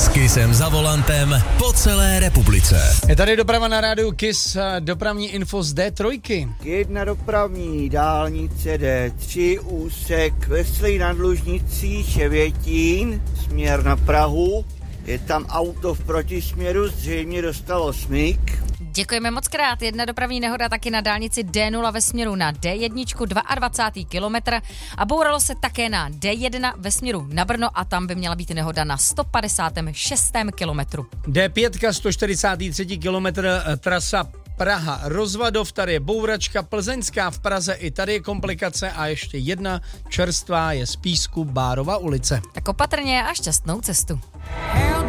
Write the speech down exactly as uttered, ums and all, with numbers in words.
Kissem za volantem po celé republice. Je tady doprava na rádiu Kiss, dopravní info z dé tři. Jedna dopravní dálnice dé tři, úsek Veselý nad Lužnicí, Ševětín, směr na Prahu. Je tam auto v protisměru, zřejmě dostalo smyk. Děkujeme moc krát. Jedna dopravní nehoda taky na dálnici dé nula ve směru na dé jedna, dvacátý druhý kilometr a bouralo se také na dé jedna ve směru na Brno a tam by měla být nehoda na sto padesátém šestém kilometru. dé pět, sto čtyřicátý třetí kilometr, trasa Praha Rozvadov, tady je bouračka, Plzeňská v Praze, i tady je komplikace a ještě jedna čerstvá je z Písku Bárova ulice. Tak opatrně a šťastnou cestu.